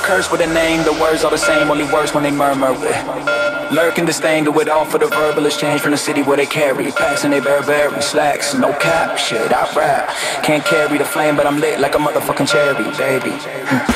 curse with a name, the words are the same, only worse when they murmur it. Lurking disdain, do it all for the verbal exchange from the city where they carry. Passing they Burberry slacks, no cap, shit, I rap. Can't carry the flame, but I'm lit like a motherfucking cherry, baby.